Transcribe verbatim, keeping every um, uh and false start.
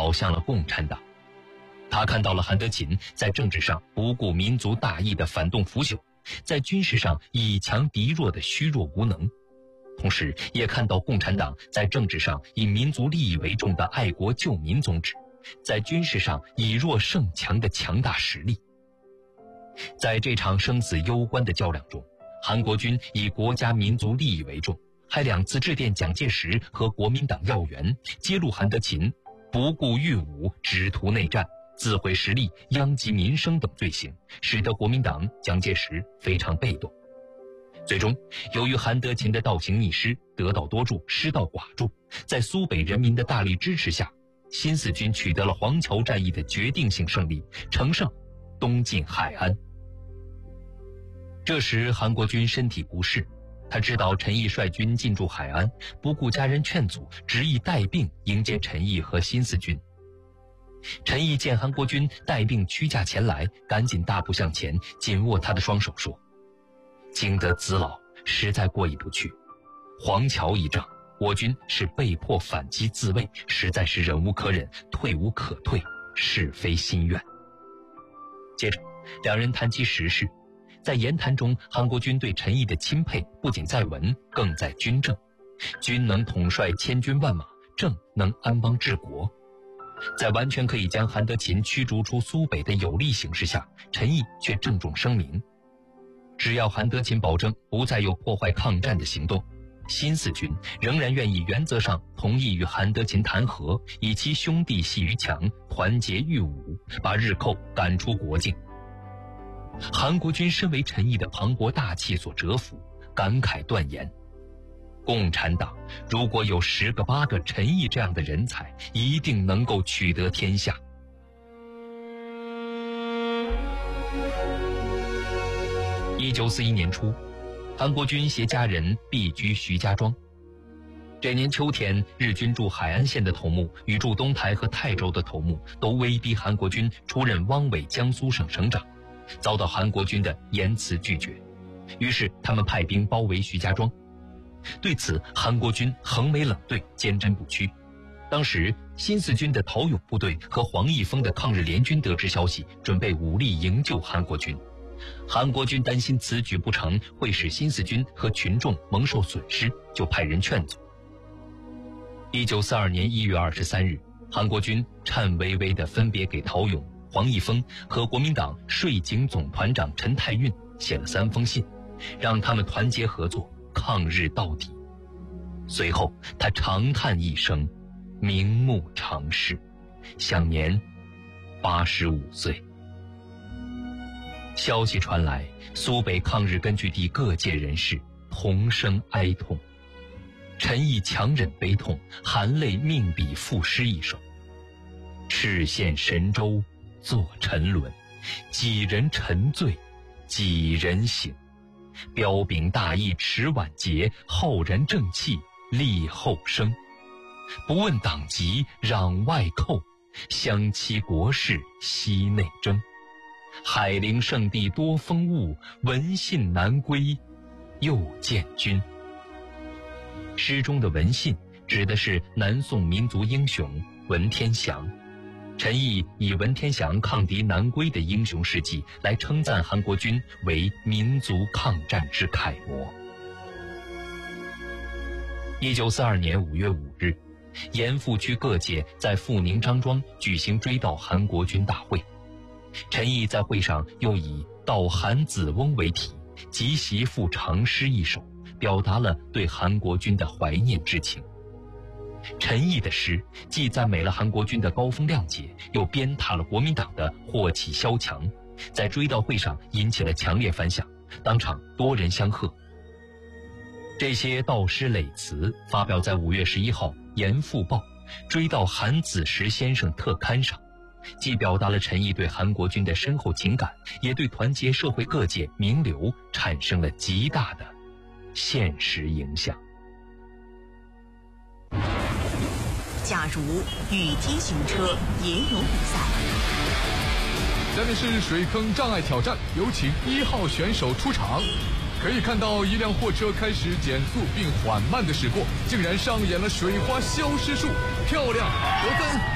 倒向了共产党。他看到了韩德勤在政治上不顾民族大义的反动腐朽，在军事上以强敌弱的虚弱无能，同时也看到共产党在政治上以民族利益为重的爱国救民宗旨，在军事上以弱胜强的强大实力。在这场生死攸关的较量中，韩国军以国家民族利益为重，还两次致电蒋介石和国民党要员，揭露韩德勤不顾御侮、只图内战、自毁实力、殃及民生等罪行，使得国民党蒋介石非常被动。最终，由于韩德勤的倒行逆施，得道多助，失道寡助，在苏北人民的大力支持下，新四军取得了黄桥战役的决定性胜利，乘胜东进海安。这时韩国军身体不适，他知道陈毅率军进驻海安，不顾家人劝阻，执意带病迎接陈毅和新四军。陈毅见韩国军带病驱驾前来，赶紧大步向前，紧握他的双手说：“经得子老，实在过意不去。黄桥一仗，我军是被迫反击自卫，实在是忍无可忍，退无可退，是非心愿。”接着两人谈及时事，在言谈中，韩国军对陈毅的钦佩不仅在文，更在军政。军能统帅千军万马，政能安邦治国。在完全可以将韩德勤驱逐出苏北的有利形势下，陈毅却郑重声明，只要韩德勤保证不再有破坏抗战的行动，新四军仍然愿意原则上同意与韩德勤谈和，以其兄弟系于墙，团结御侮，把日寇赶出国境。韩国军身为陈毅的磅礴大气所折服，感慨断言，共产党如果有十个八个陈毅这样的人才，一定能够取得天下。一九四一年初，韩国军携家人避居徐家庄。这年秋天，日军驻海安县的头目与驻东台和泰州的头目都威逼韩国军出任汪伪江苏省省长，遭到韩国军的严词拒绝。于是他们派兵包围徐家庄。对此，韩国军横眉冷对，坚贞不屈。当时新四军的陶勇部队和黄义峰的抗日联军得知消息，准备武力营救韩国军。韩国军担心此举不成会使新四军和群众蒙受损失，就派人劝阻。一九四二年一月二十三日，韩国军颤巍巍地分别给陶勇、黄义峰和国民党税警总团长陈太运写了三封信，让他们团结合作，抗日到底。随后他长叹一声，瞑目长逝，享年八十五岁。消息传来，苏北抗日根据地各界人士同声哀痛。陈毅强忍悲痛，含泪命笔赋诗一首：赤县神州坐沉沦，几人沉醉，几人醒。彪炳大义持晚节，浩然正气立后生。不问党籍攘外寇，相期国事西内争。海陵圣地多风物，闻信南归又见君。诗中的闻信指的是南宋民族英雄文天祥。陈毅以文天祥抗敌南归的英雄事迹来称赞韩国军为民族抗战之楷模。一九四二年五月五日，盐阜区各界在阜宁张庄举行追悼韩国军大会。陈毅在会上又以悼韩子翁为题，集席赋长诗一首，表达了对韩国军的怀念之情。陈毅的诗既赞美了韩国军的高风亮节，又鞭挞了国民党的祸起萧墙，在追悼会上引起了强烈反响，当场多人相贺。这些悼诗累词发表在五月十一号《盐阜报》追悼韩子时先生特刊上，既表达了陈毅对韩国军的深厚情感，也对团结社会各界名流产生了极大的现实影响。 假如雨天行车也有比赛。 下面是水坑障碍挑战，有请一号选手出场。可以看到一辆货车开始减速并缓慢的驶过，竟然上演了水花消失术，漂亮，得分。